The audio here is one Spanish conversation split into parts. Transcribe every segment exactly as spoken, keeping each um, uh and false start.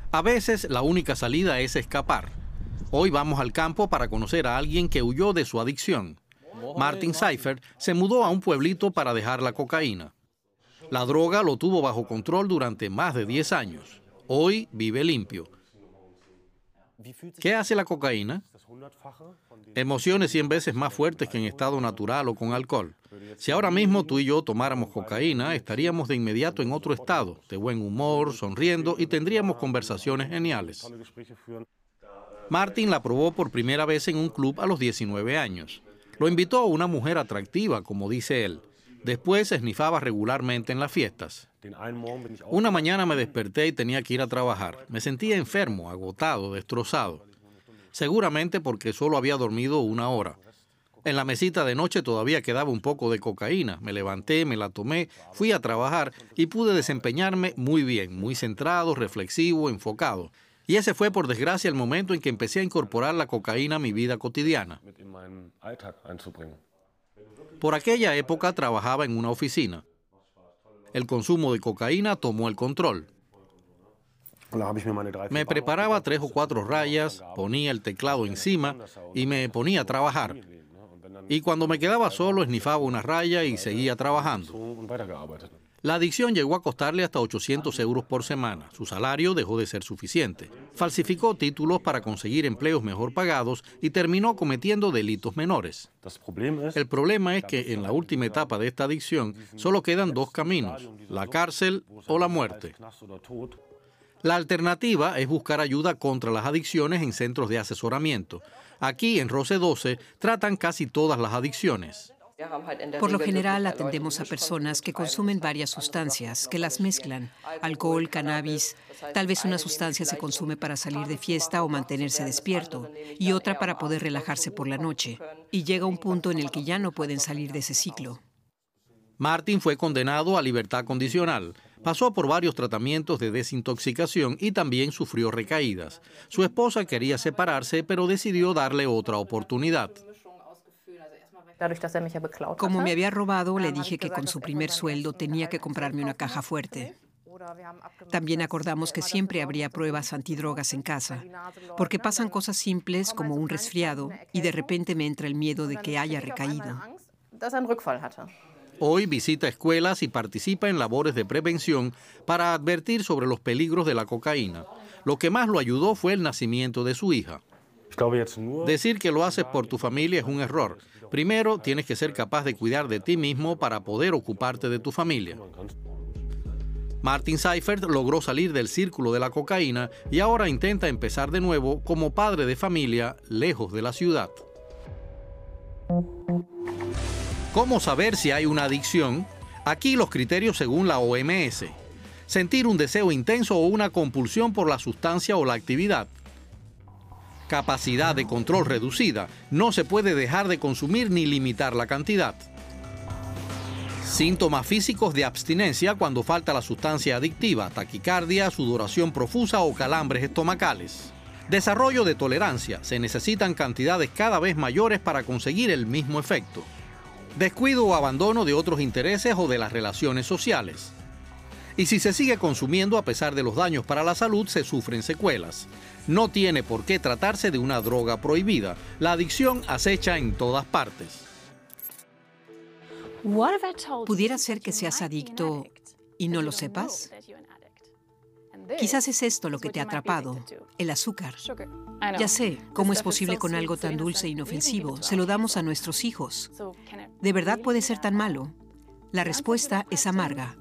A veces la única salida es escapar. Hoy vamos al campo para conocer a alguien que huyó de su adicción. Martin Seifert se mudó a un pueblito para dejar la cocaína. La droga lo tuvo bajo control durante más de diez años. Hoy vive limpio. ¿Qué hace la cocaína? Emociones cien veces más fuertes que en estado natural o con alcohol. Si ahora mismo tú y yo tomáramos cocaína, estaríamos de inmediato en otro estado, de buen humor, sonriendo y tendríamos conversaciones geniales. Martin la probó por primera vez en un club a los diecinueve años. Lo invitó a una mujer atractiva, como dice él. Después se esnifaba regularmente en las fiestas. Una mañana me desperté y tenía que ir a trabajar. Me sentía enfermo, agotado, destrozado. Seguramente porque solo había dormido una hora. En la mesita de noche todavía quedaba un poco de cocaína. Me levanté, me la tomé, fui a trabajar y pude desempeñarme muy bien, muy centrado, reflexivo, enfocado. Y ese fue, por desgracia, el momento en que empecé a incorporar la cocaína a mi vida cotidiana. Por aquella época trabajaba en una oficina. El consumo de cocaína tomó el control. Me preparaba tres o cuatro rayas, ponía el teclado encima y me ponía a trabajar. Y cuando me quedaba solo, esnifaba una raya y seguía trabajando. La adicción llegó a costarle hasta ochocientos euros por semana. Su salario dejó de ser suficiente. Falsificó títulos para conseguir empleos mejor pagados y terminó cometiendo delitos menores. El problema es que en la última etapa de esta adicción solo quedan dos caminos, la cárcel o la muerte. La alternativa es buscar ayuda contra las adicciones en centros de asesoramiento. Aquí, en Rose doce, tratan casi todas las adicciones. Por lo general atendemos a personas que consumen varias sustancias, que las mezclan, alcohol, cannabis, tal vez una sustancia se consume para salir de fiesta o mantenerse despierto, y otra para poder relajarse por la noche, y llega un punto en el que ya no pueden salir de ese ciclo. Martin fue condenado a libertad condicional. Pasó por varios tratamientos de desintoxicación y también sufrió recaídas. Su esposa quería separarse, pero decidió darle otra oportunidad. Como me había robado, le dije que con su primer sueldo tenía que comprarme una caja fuerte. También acordamos que siempre habría pruebas antidrogas en casa, porque pasan cosas simples como un resfriado y de repente me entra el miedo de que haya recaído. Hoy visita escuelas y participa en labores de prevención para advertir sobre los peligros de la cocaína. Lo que más lo ayudó fue el nacimiento de su hija. Decir que lo haces por tu familia es un error. Primero, tienes que ser capaz de cuidar de ti mismo para poder ocuparte de tu familia. Martin Seifert logró salir del círculo de la cocaína y ahora intenta empezar de nuevo como padre de familia lejos de la ciudad. ¿Cómo saber si hay una adicción? Aquí los criterios según la O M S. Sentir un deseo intenso o una compulsión por la sustancia o la actividad. Capacidad de control reducida. No se puede dejar de consumir ni limitar la cantidad. Síntomas físicos de abstinencia cuando falta la sustancia adictiva, taquicardia, sudoración profusa o calambres estomacales. Desarrollo de tolerancia. Se necesitan cantidades cada vez mayores para conseguir el mismo efecto. Descuido o abandono de otros intereses o de las relaciones sociales. Y si se sigue consumiendo a pesar de los daños para la salud, se sufren secuelas. No tiene por qué tratarse de una droga prohibida. La adicción acecha en todas partes. ¿Pudiera ser que seas adicto y no lo sepas? Quizás es esto lo que te ha atrapado, el azúcar. Ya sé, ¿cómo es posible con algo tan dulce e inofensivo? Se lo damos a nuestros hijos. ¿De verdad puede ser tan malo? La respuesta es amarga.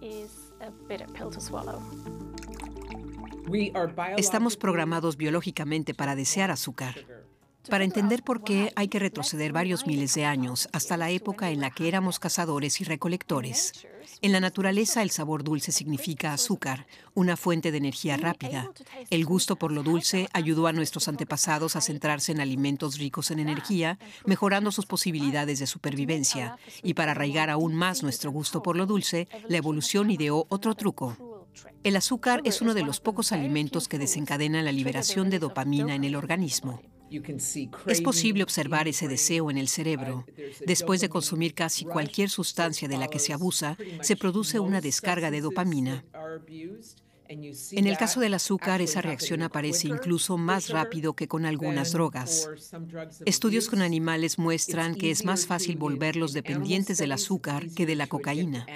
Estamos programados biológicamente para desear azúcar. Para entender por qué, hay que retroceder varios miles de años hasta la época en la que éramos cazadores y recolectores. En la naturaleza, el sabor dulce significa azúcar, una fuente de energía rápida. El gusto por lo dulce ayudó a nuestros antepasados a centrarse en alimentos ricos en energía, mejorando sus posibilidades de supervivencia. Y para arraigar aún más nuestro gusto por lo dulce, la evolución ideó otro truco. El azúcar es uno de los pocos alimentos que desencadenan la liberación de dopamina en el organismo. Es posible observar ese deseo en el cerebro. Después de consumir casi cualquier sustancia de la que se abusa, se produce una descarga de dopamina. En el caso del azúcar, esa reacción aparece incluso más rápido que con algunas drogas. Estudios con animales muestran que es más fácil volverlos dependientes del azúcar que de la cocaína.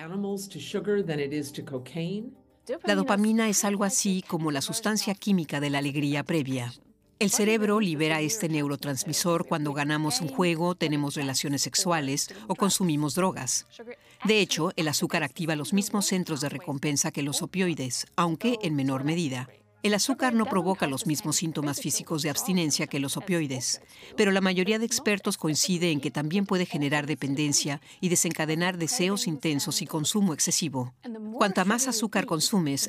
La dopamina es algo así como la sustancia química de la alegría previa. El cerebro libera este neurotransmisor cuando ganamos un juego, tenemos relaciones sexuales o consumimos drogas. De hecho, el azúcar activa los mismos centros de recompensa que los opioides, aunque en menor medida. El azúcar no provoca los mismos síntomas físicos de abstinencia que los opioides, pero la mayoría de expertos coincide en que también puede generar dependencia y desencadenar deseos intensos y consumo excesivo. Cuanta más azúcar consumes,